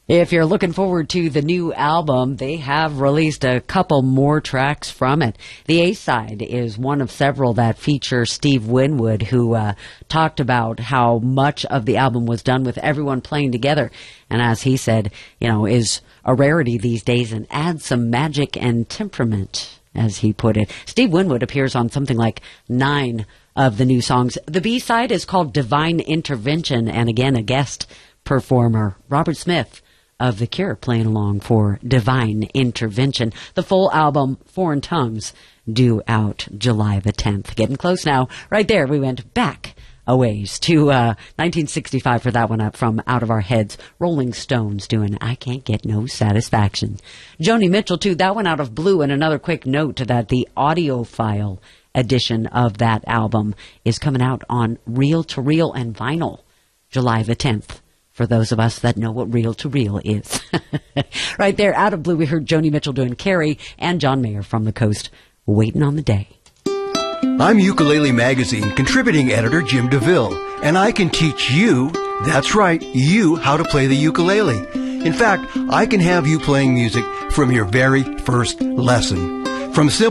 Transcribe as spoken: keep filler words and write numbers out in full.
If you're looking forward to the new album, they have released a couple more tracks from it. The A-side is one of several that feature Steve Winwood, who uh, talked about how much of the album was done with everyone playing together. And as he said, you know, is a rarity these days and adds some magic and temperament, as he put it. Steve Winwood appears on something like nine of the new songs. The B-side is called Divine Intervention, and again, a guest performer, Robert Smith of The Cure, playing along for Divine Intervention. The full album, Foreign Tongues, due out July the tenth. Getting close now. Right there, we went back a ways to uh, nineteen sixty-five for that one up from Out of Our Heads. Rolling Stones doing I Can't Get No Satisfaction. Joni Mitchell, too, that one out of Blue. And another quick note that the audiophile edition of that album is coming out on reel-to-reel and vinyl July the tenth. For those of us that know what reel-to-reel is. Right there, out of Blue, we heard Joni Mitchell doing Carrie and John Mayer from the Coast, Waiting on the Day. I'm Ukulele Magazine contributing editor Jim DeVille, and I can teach you, that's right, you, how to play the ukulele. In fact, I can have you playing music from your very first lesson. From simple